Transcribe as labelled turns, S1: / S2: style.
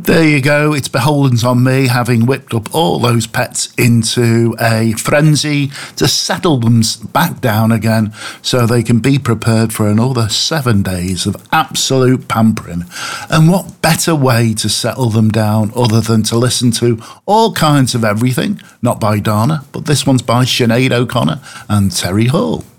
S1: There you go. It's beholden on me, having whipped up all those pets into a frenzy, to settle them back down again so they can be prepared for another 7 days of absolute pampering. And what better way to settle them down other than to listen to All Kinds of Everything, not by Dana, but this one's by Sinead O'Connor and Terry Hall.